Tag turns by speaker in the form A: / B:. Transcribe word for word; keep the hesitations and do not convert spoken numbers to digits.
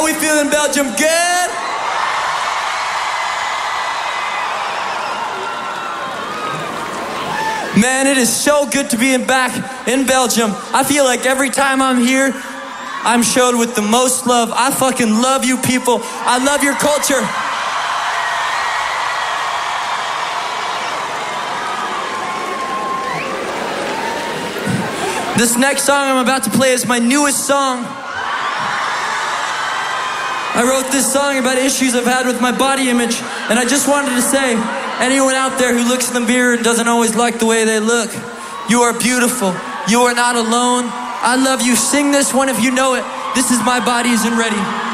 A: we feeling, Belgium? Good? Man, it is so good to be back in Belgium. I feel like every time I'm here, I'm showed with the most love. I fucking love you people. I love your culture. This next song I'm about to play is my newest song. I wrote this song about issues I've had with my body image, and I just wanted to say, anyone out there who looks in the mirror and doesn't always like the way they look, you are beautiful. You are not alone. I love you. Sing this one if you know it. This is My Body Isn't Ready.